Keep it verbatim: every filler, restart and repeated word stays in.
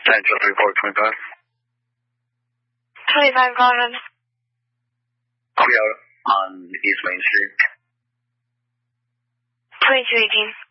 Central three four twenty-five. twenty-five Garden. We are on East Main Street. twenty-two eighteen.